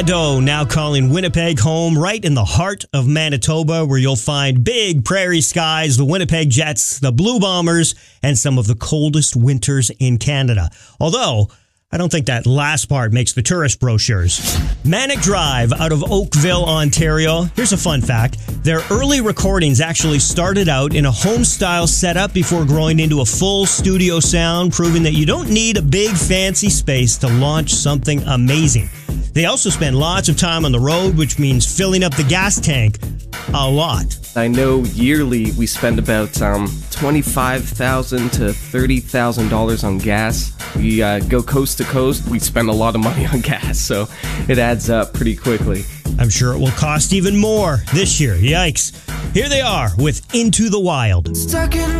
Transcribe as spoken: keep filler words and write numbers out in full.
Doe now calling Winnipeg home, right in the heart of Manitoba, where you'll find big prairie skies, the Winnipeg Jets, the Blue Bombers, and some of the coldest winters in Canada. Although, I don't think that last part makes the tourist brochures. Manic Drive out of Oakville, Ontario. Here's a fun fact. Their early recordings actually started out in a home-style setup before growing into a full studio sound, proving that you don't need a big fancy space to launch something amazing. They also spend lots of time on the road, which means filling up the gas tank a lot. I know yearly we spend about um, twenty-five thousand dollars to thirty thousand dollars on gas. We uh, go coast to coast. We spend a lot of money on gas, so it adds up pretty quickly. I'm sure it will cost even more this year. Yikes. Here they are with Into the Wild. Stuck in